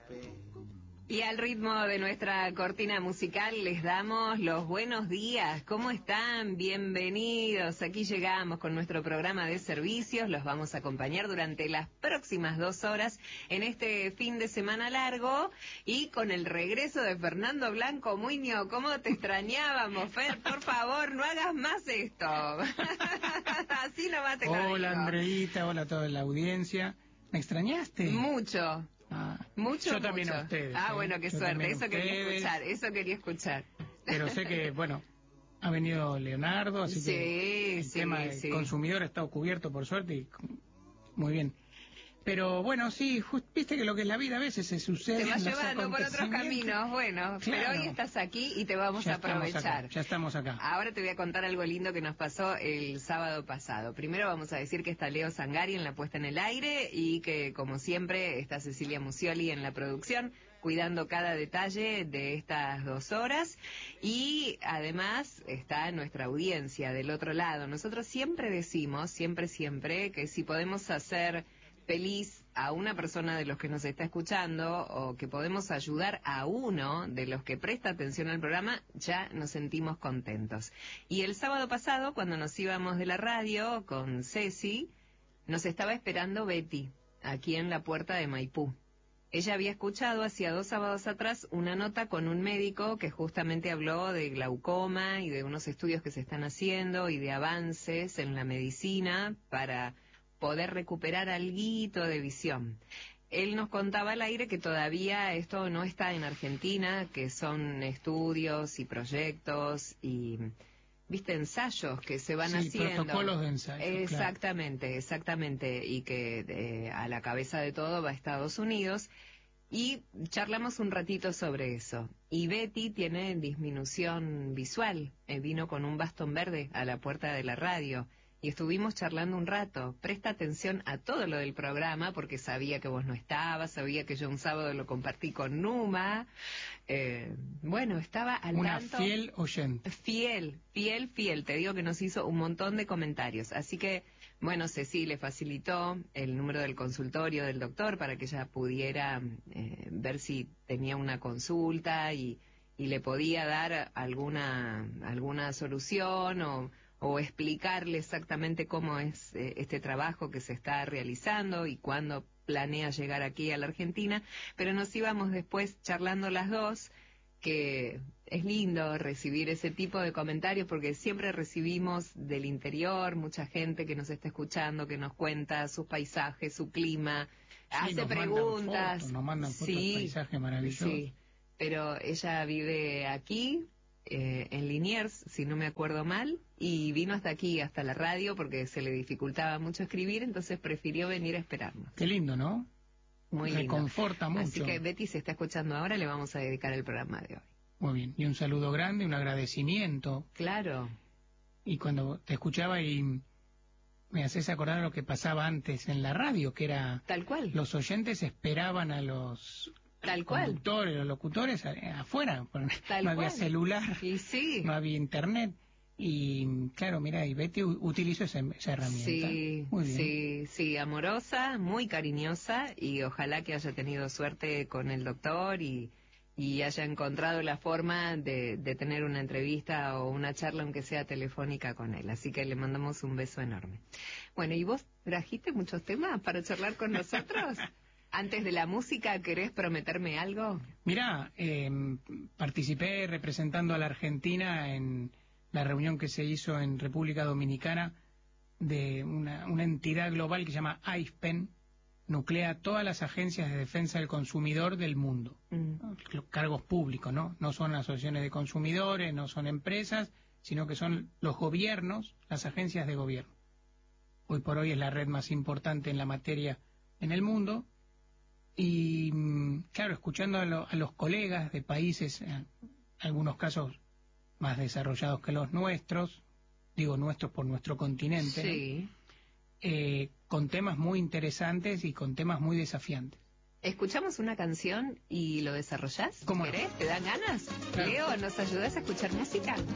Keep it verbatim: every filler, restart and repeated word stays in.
Y al ritmo de nuestra cortina musical les damos los buenos días. ¿Cómo están? Bienvenidos. Aquí llegamos con nuestro programa de servicios. Los vamos a acompañar durante las próximas dos horas en este fin de semana largo y con el regreso de Fernando Blanco Muñoz. ¿Cómo te extrañábamos, Fer? Por favor, no hagas más esto. Así nomás te Hola, conmigo. Andreita, hola a toda la audiencia. ¿Me extrañaste? Mucho. Ah, Mucho, yo también mucho. a ustedes. Ah, ¿eh? bueno, qué yo suerte. Eso ustedes, quería escuchar, eso quería escuchar. Pero sé que, bueno, ha venido Leonardo, así sí, que el sí, tema del sí. consumidor ha estado cubierto por suerte y muy bien. Pero bueno, sí, just, viste que lo que es la vida a veces se sucede. Te va en los llevando por otros caminos, bueno, Claro. Pero hoy estás aquí y te vamos ya a aprovechar. Acá, ya estamos acá. Ahora te voy a contar algo lindo que nos pasó el sábado pasado. Primero vamos a decir que está Leo Sangari en la puesta en el aire y que, como siempre, está Cecilia Musioli en la producción, cuidando cada detalle de estas dos horas. Y además está nuestra audiencia del otro lado. Nosotros siempre decimos, siempre, siempre, que si podemos hacer feliz a una persona de los que nos está escuchando o que podemos ayudar a uno de los que presta atención al programa, ya nos sentimos contentos. Y el sábado pasado, cuando nos íbamos de la radio con Ceci, nos estaba esperando Betty, aquí en la puerta de Maipú. Ella había escuchado hacía dos sábados atrás una nota con un médico que justamente habló de glaucoma y de unos estudios que se están haciendo y de avances en la medicina para poder recuperar alguito de visión. Él nos contaba al aire que todavía esto no está en Argentina, que son estudios y proyectos y, viste, ensayos que se van sí, haciendo. protocolos de ensayo. Exactamente, claro. exactamente, y que eh, a la cabeza de todo va a Estados Unidos. Y charlamos un ratito sobre eso. Y Betty tiene disminución visual, eh, vino con un bastón verde a la puerta de la radio. Y estuvimos charlando un rato. Presta atención a todo lo del programa, porque sabía que vos no estabas, sabía que yo un sábado lo compartí con Numa. Eh, bueno, estaba al Una tanto. Una fiel oyente. Fiel, fiel, fiel. Te digo que nos hizo un montón de comentarios. Así que, bueno, Ceci le facilitó el número del consultorio del doctor para que ella pudiera eh, ver si tenía una consulta y, y le podía dar alguna, alguna solución o... o explicarle exactamente cómo es eh, este trabajo que se está realizando y cuándo planea llegar aquí a la Argentina, pero nos íbamos después charlando las dos, que es lindo recibir ese tipo de comentarios porque siempre recibimos del interior mucha gente que nos está escuchando, que nos cuenta sus paisajes, su clima, sí, hace nos preguntas. Mandan fotos, nos mandan fotos sí, de paisaje maravilloso. Sí, pero ella vive aquí, Eh, en Liniers, si no me acuerdo mal, y vino hasta aquí, hasta la radio, porque se le dificultaba mucho escribir, entonces prefirió venir a esperarnos. Qué lindo, ¿no? Muy lindo. Reconforta mucho. Así que Betty se está escuchando ahora, le vamos a dedicar el programa de hoy. Muy bien, y un saludo grande, un agradecimiento. Claro. Y cuando te escuchaba y me haces acordar lo que pasaba antes en la radio, que era... Tal cual. Los oyentes esperaban a los... Tal cual. Conductores, los locutores afuera, Tal no había cual. celular, y sí. no había internet. Y claro, mira, y Betty utilizó esa, esa herramienta. Sí, muy bien. sí, sí, amorosa, muy cariñosa y ojalá que haya tenido suerte con el doctor y, y haya encontrado la forma de, de tener una entrevista o una charla, aunque sea telefónica, con él. Así que le mandamos un beso enorme. Bueno, ¿y vos trajiste muchos temas para charlar con nosotros? Antes de la música, ¿querés prometerme algo? Mirá, eh, participé representando a la Argentina en la reunión que se hizo en República Dominicana de una, una entidad global que se llama AISPEN, nuclea todas las agencias de defensa del consumidor del mundo. Mm. Los cargos públicos, ¿no? No son asociaciones de consumidores, no son empresas, sino que son los gobiernos, las agencias de gobierno. Hoy por hoy es la red más importante en la materia en el mundo. Y claro, escuchando a, lo, a los colegas de países, en algunos casos más desarrollados que los nuestros, digo nuestros por nuestro continente, sí. ¿no? eh, con temas muy interesantes y con temas muy desafiantes. ¿Escuchamos una canción y lo desarrollás? ¿Cómo ¿Querés? no? ¿Te dan ganas? Claro. Leo, ¿nos ayudás a escuchar música?